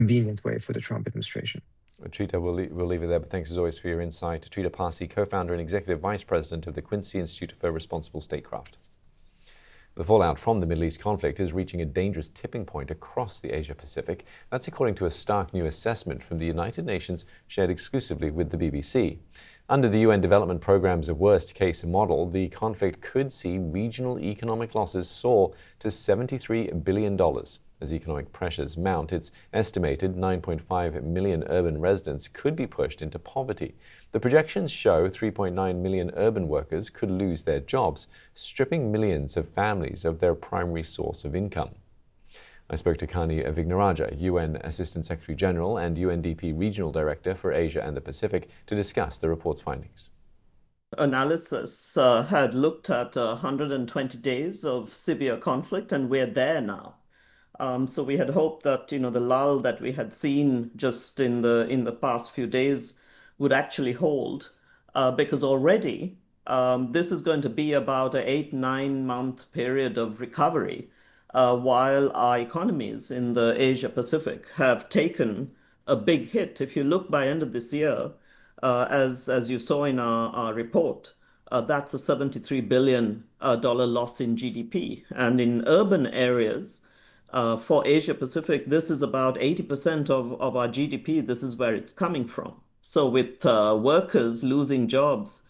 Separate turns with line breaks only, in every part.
convenient way for the Trump administration.
Trita, we'll leave it there, but thanks as always for your insight. Trita Parsi, co-founder and executive vice president of the Quincy Institute for Responsible Statecraft. The fallout from the Middle East conflict is reaching a dangerous tipping point across the Asia-Pacific. That's according to a stark new assessment from the United Nations shared exclusively with the BBC. Under the UN Development Programme's worst-case model, the conflict could see regional economic losses soar to $73 billion. As economic pressures mount, it's estimated 9.5 million urban residents could be pushed into poverty. The projections show 3.9 million urban workers could lose their jobs, stripping millions of families of their primary source of income. I spoke to Kani Vignarajah, UN Assistant Secretary General and UNDP Regional Director for Asia and the Pacific, to discuss the report's findings.
Analysis had looked at 120 days of severe conflict, and we're there now. So we had hoped that the lull that we had seen just in the past few days would actually hold, because already this is going to be about an 8-9 month period of recovery, while our economies in the Asia Pacific have taken a big hit. If you look by end of this year, as you saw in our report, that's a $73 billion loss in GDP, and in urban areas. For Asia Pacific, this is about 80% of our GDP. This is where it's coming from. So with workers losing jobs,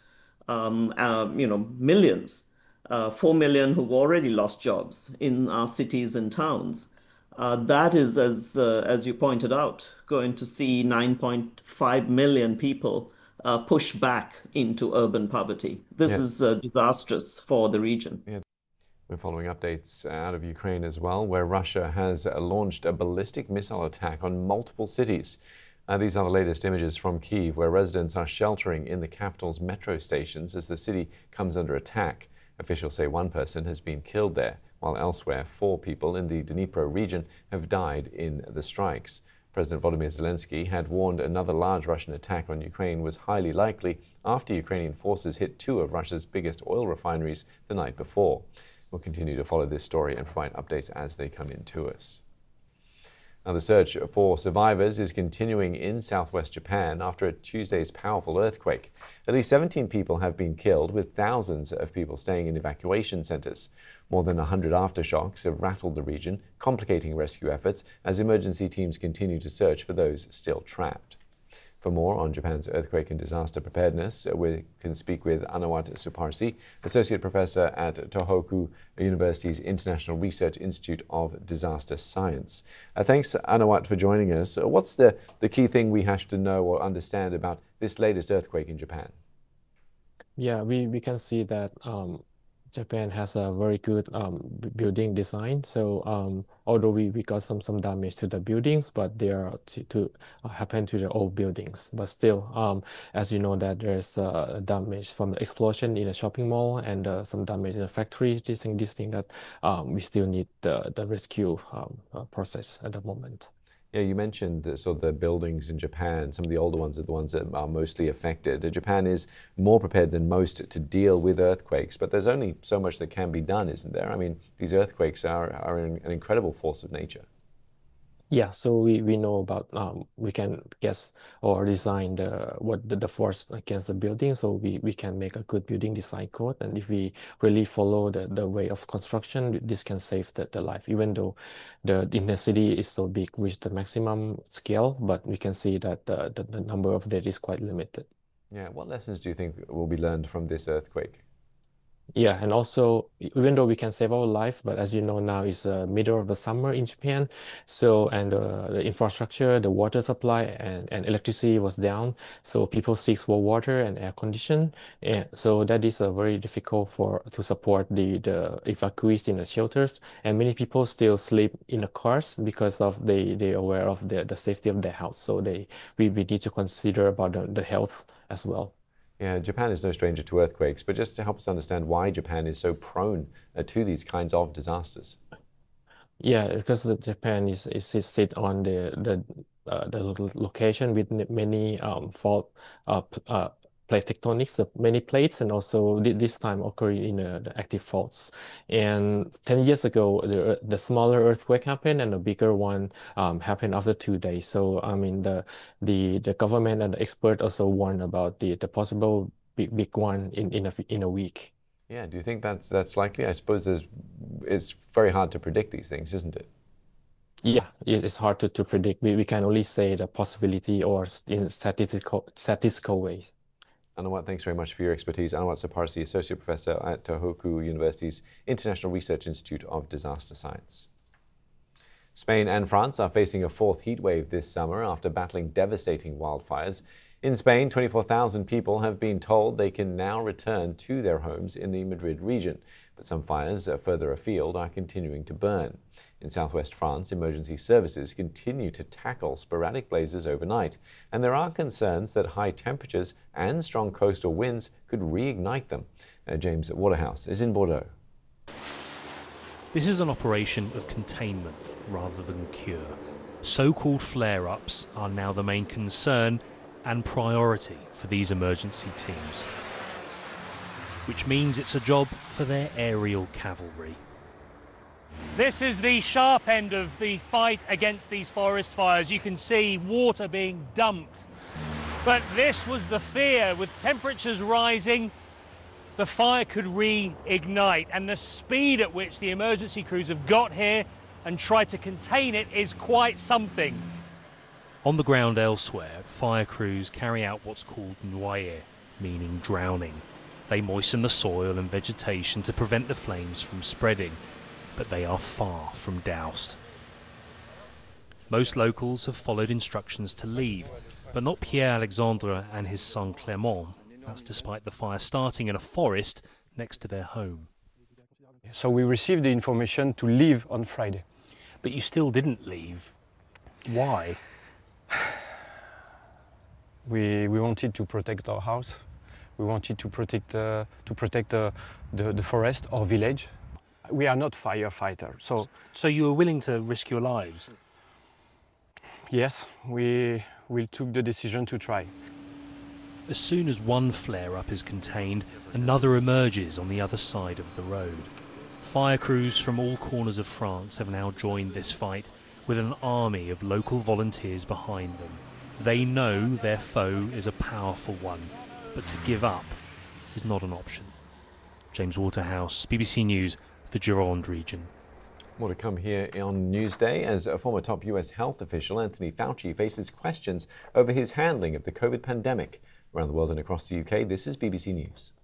millions, 4 million who've already lost jobs in our cities and towns, that is, as you pointed out, going to see 9.5 million people push back into urban poverty. This is disastrous for the region.
Yeah. We're following updates out of Ukraine as well, where Russia has launched a ballistic missile attack on multiple cities. These are the latest images from Kyiv, where residents are sheltering in the capital's metro stations as the city comes under attack. Officials say one person has been killed there, while elsewhere 4 people in the Dnipro region have died in the strikes. President Volodymyr Zelensky had warned another large Russian attack on Ukraine was highly likely after Ukrainian forces hit 2 of Russia's biggest oil refineries the night before. We'll continue to follow this story and provide updates as they come in to us. Now, the search for survivors is continuing in southwest Japan after Tuesday's powerful earthquake. At least 17 people have been killed, with thousands of people staying in evacuation centers. More than 100 aftershocks have rattled the region, complicating rescue efforts as emergency teams continue to search for those still trapped. For more on Japan's earthquake and disaster preparedness, we can speak with Anawat Suparsi, Associate Professor at Tohoku University's International Research Institute of Disaster Science. Thanks, Anawat, for joining us. What's the key thing we have to know or understand about this latest earthquake in Japan?
Yeah, we can see that Japan has a very good building design. So although we got some damage to the buildings, but they are to happen to the old buildings. But still, as you know, that there's damage from the explosion in a shopping mall and some damage in a factory. This thing that we still need the rescue process at the moment.
Yeah, you mentioned the buildings in Japan. Some of the older ones are the ones that are mostly affected. Japan is more prepared than most to deal with earthquakes, but there's only so much that can be done, isn't there? I mean, these earthquakes are an incredible force of nature.
Yeah, so we know about we can guess or design the force against the building, so we can make a good building design code, and if we really follow the way of construction, this can save the life, even though the intensity is so big, reach the maximum scale, but we can see that the number of deaths is quite limited.
Yeah, what lessons do you think will be learned from this earthquake?
Yeah, and also even though we can save our life, but as you know now it's middle of the summer in Japan, so and the infrastructure, the water supply and electricity was down, so people seek for water and air condition, and so that is very difficult to support the evacuees in the shelters, and many people still sleep in the cars because of they aware of the safety of their house, so we need to consider about the health as well.
Yeah, Japan is no stranger to earthquakes, but just to help us understand why Japan is so prone to these kinds of disasters.
Yeah, because Japan is sit on the location with many fault plate tectonics, many plates, and also this time occurring in the active faults. And 10 years ago, the smaller earthquake happened, and the bigger one happened after 2 days. So I mean, the government and the expert also warned about the possible big one in a week.
Yeah, do you think that's likely? I suppose it's very hard to predict these things, isn't it?
Yeah, it's hard to predict. We can only say the possibility or in statistical ways.
Anawat, thanks very much for your expertise. Anawat Saparsi, Associate Professor at Tohoku University's International Research Institute of Disaster Science. Spain and France are facing a fourth heat wave this summer after battling devastating wildfires. In Spain, 24,000 people have been told they can now return to their homes in the Madrid region, but some fires further afield are continuing to burn. In southwest France, emergency services continue to tackle sporadic blazes overnight, and there are concerns that high temperatures and strong coastal winds could reignite them. James Waterhouse is in Bordeaux.
This is an operation of containment rather than cure. So-called flare-ups are now the main concern and priority for these emergency teams, which means it's a job for their aerial cavalry.
This is the sharp end of the fight against these forest fires. You can see water being dumped. But this was the fear. With temperatures rising, the fire could reignite, and the speed at which the emergency crews have got here and tried to contain it is quite something.
On the ground elsewhere, fire crews carry out what's called noyer, meaning drowning. They moisten the soil and vegetation to prevent the flames from spreading, but they are far from doused. Most locals have followed instructions to leave, but not Pierre Alexandre and his son Clément. That's despite the fire starting in a forest next to their home.
So we received the information to leave on Friday.
But you still didn't leave. Why?
We wanted to protect our house. We wanted to protect the forest, our village. We are not firefighters,
so you were willing to risk your lives?
Yes, we took the decision to try.
As soon as one flare-up is contained, another emerges on the other side of the road. Fire crews from all corners of France have now joined this fight, with an army of local volunteers behind them. They know their foe is a powerful one, but to give up is not an option. James Waterhouse, BBC News, the Gironde region.
More to come here on Newsday as a former top US health official, Anthony Fauci, faces questions over his handling of the COVID pandemic. Around the world and across the UK, this is BBC News.